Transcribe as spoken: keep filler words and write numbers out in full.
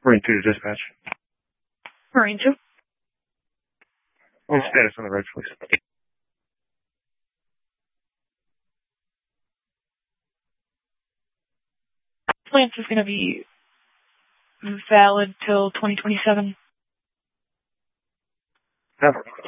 Marine two to dispatch. Marine two. On status on the road, please. Lance is going to be valid till twenty twenty-seven. Never.